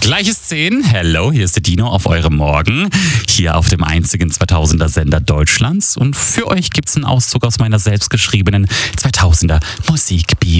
Gleiches 10. Hello, hier ist der Dino auf eurem Morgen. Hier auf dem einzigen 2000er Sender Deutschlands. Und für euch gibt's einen Auszug aus meiner selbstgeschriebenen 2000er Musikbibel.